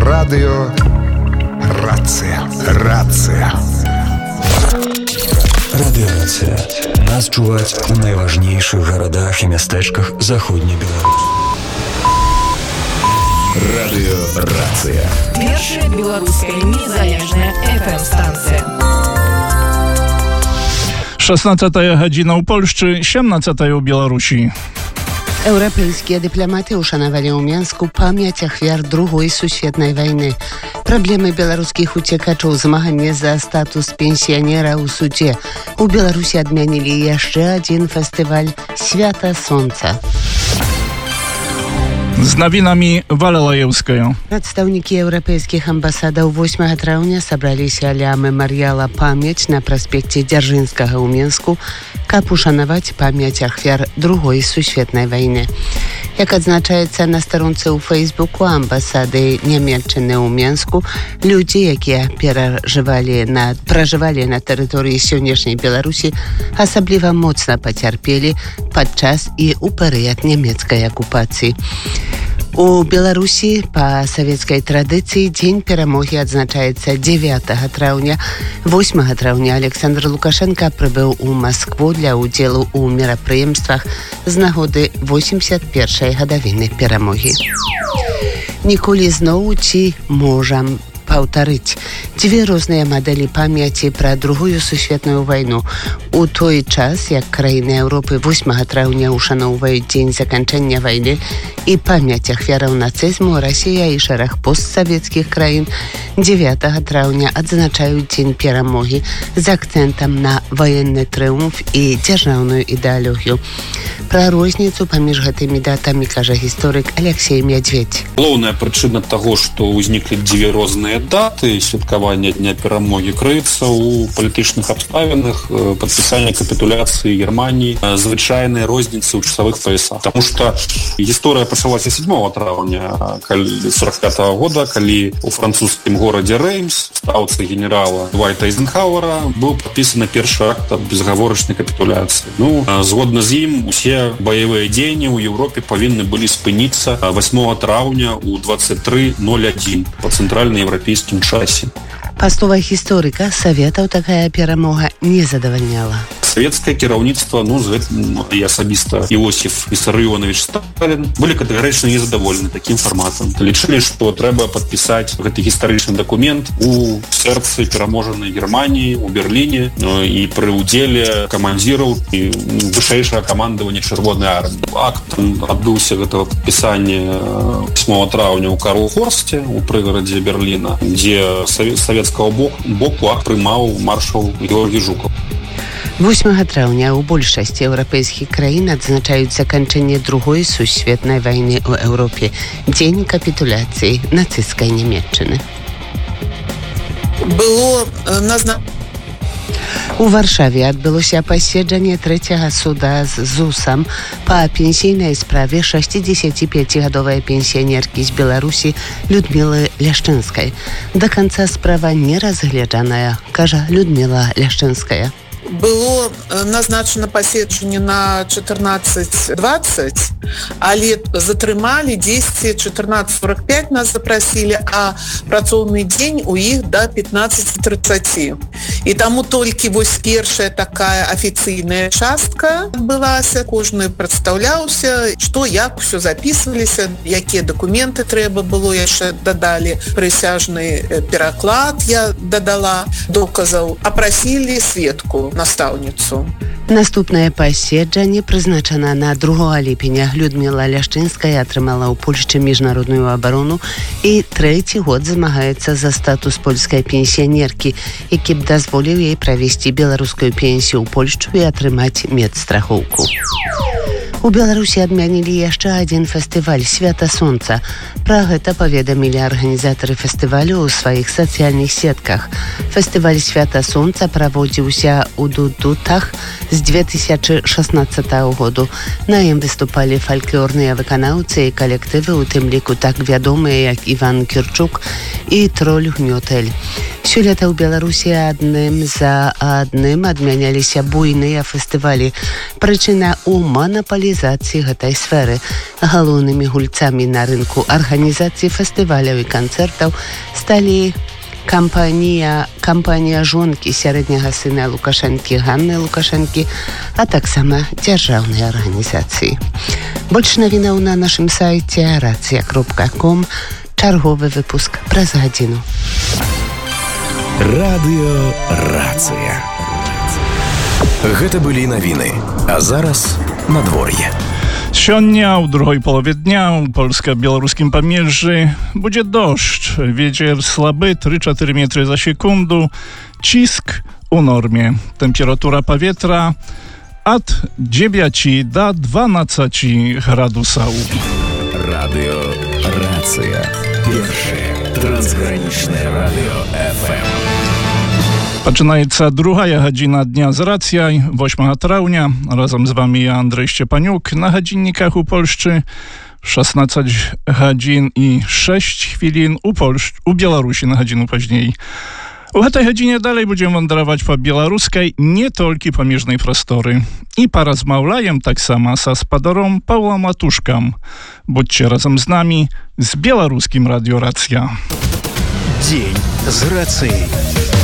Радыё Рацыя. Радыёрацыя. Нас чуваць у найважнейшых гарадах і мястэчках заходняй Беларусі. Радыёрацыя. Першая беларуская незалежная FM-станція. 16 godzina u Polszczy, 17 u Białorusi. Europejskie dyplomaty uszanowali u Mińsku pamięć ofiar II Światowej wojny. Problemy białoruskich uciekaczów, zmaganie za status pensjonera u sudzie. U Białorusi odmienili jeszcze jeden festiwal Świata Słońca. Z nowinami Wala Lajewskaja. Przedstawniki europejskich ambasadów 8 trawnia zebrali się dla memoriala Pamięć na prospekcie Dzierżyńskiego u Mińsku, kab uszanować pamięć ofiar II Światowej wojny. Jak odznaczaється na stronce u Facebooku ambasady Niemiecczyny u Mińsku, ludzie, jakie przeżywali na terytorii dzisiejszej Białorusi, osobliwie mocno pocierpieli podczas i u period niemieckiej okupacji. U Białorusi po sowieckiej tradycji Dzień Перемоги odznaczaється 9 trawnia. 8 trawnia Aleksandr Łukaszenka przybył u Moskwu dla udziału u мероприємствах z nagody 81. годовiny Перемоги. Nikoли znowu ci możemy powtórzyć dwie różne modele pamięci про II Światową wojnę. U той czas, jak krainy Europy 8 trawnia uszanowują dzień zakończenia wojny i pamięć ofiarów nacyzmu, Rosja i szereg postsowieckich krain 9 trawnia odznaczają Dzień Перемоги z akcentem na wojenny triumf i dzierżawną ideologię. Про różnicę pomiędzy tymi datami każe historyk Aleksiej Miedźwiedź. Главная причина того, что возникли две разные даты святкавання Дня Перемоги, кроется у палітычных абставінах подписания капитуляции Германии, звычайной розницы у часовых поясах. Потому что история почалася 7 травня 1945 года, когда у французском городе Реймс в стаўцы генерала Двайта Эйзенхауэра был подписан первый акт безоговорочной капитуляции. Згодна з ім, усе боевые дзеянні у Европе повинны были спыніцца 8 травня у 23:01 по центральноевропейскім часе. По словах историка, Советов такая перемога не задовольняла. Советское кіраўніцтва, і асабіста Іосиф Виссарионович Сталин, были катэгарычна незадоволены таким форматом. Лічылі, што трэба падпісаць гэты гістарычны дакумент у сэрцы пераможанай Германіі, у Берліне, і пры ўдзеле камандзіраў і вышэйшага камандавання Чырвонай арміі. Актам адбыўся гэтага падпісання 8 травня ў Карлхорсце, у прыгарадзе Берліна, дзе савецкага боку акт прымаў маршал Георгій Жукаў. 8 trawnia u большасці europejskich krain odznaczają zakończenie II Światowej wojny w Europie. Dzień kapitulacji nacyjskiej Niemiecczyny. U Warszawie odbyło się posiedzenie trzeciego suda z ZUS-em po pensyjnej sprawie 65-godowej pensjonierki z Białorusi Людмилы Leszczyńskiej. Do końca sprawa nie rozglądana, każe Людмила Leszczyńska. Было назначено паседжанне на 14:20, але затрымалі 14:45 нас запросили, а працоўны дзень у іх до 15:30. І таму толькі вось першая такая афіцыйная частка адбылася, кожны прадстаўляўся, што як усё записываліся, якія дакументы трэба было, яшчэ дадалі прысяжны пераклад, я дадала доказаў, апрасілі сведку, настаўніцу. Наступнае паседжанне прызначана на 2 ліпеня. Людмила Лешчынская атрымала ў Польшчы міжнародную абарону і 3-й год змагаецца за статус польскай пенсіянеркі, які б дазволіў ёй правесці беларускую пенсію ў Польшчу і атрымаць медстрахоўку. У Беларусі адмянілі яшчэ адзін фестываль «Свята Сонца». Пра гэта паведамілі арганізатары фестывалю ў сваіх сацыяльных сетках. Фестываль «Свята Сонца» праводзіўся ў Дудутах з 2016 году. На ім выступалі фальклорныя выканаўцы і калектывы, у тым ліку так вядомыя, як Іван Кірчук і Троль Гнётэль. Сёлета ў Беларусі адным за адным адмяняліся буйныя фестывалі. Прычына ў манапалізацыі гэтай сферы. Галоўнымі гульцамі на рынку арганізацыі фестываляў і канцэртаў сталі кампанія жонкі сярэдняга сына Лукашэнкі Ганны Лукашэнкі, а таксама дзяржаўныя арганізацыі. Больш навінаў на нашым сайце racja.com. Чарговы выпуск праз гадзіну. Радыё Рацыя. Гэта былі навіны, а зараз надвор'е. Сёння ў другой палове дня ў польска-беларускім памежжы будзе дождж. Ветер слабы 3-4 метры за секунду. Ціск у норме. Тэмпература паветра ад 9 до 12 градусаў. Радыё Рацыя. Першае трансгранічнае радыё FM. Пачынаецца другая гадзіна дня з рацыяй 8 траўня. Разам з вами я, Андрэй Шчепанюк. На гадзінніках у Польшчы 16 гадзін і 6 хвілін, у Беларусі на гадзіну пазней. У гэтай гадзіне далей будзем вандраваць па беларускай не толькі памежнай прасторы. І паразмаўляем таксама са спадаром Паўлам Матушкам. Будьце разам з намі з беларускім радыё Рацыя. Дзень з рацыяй.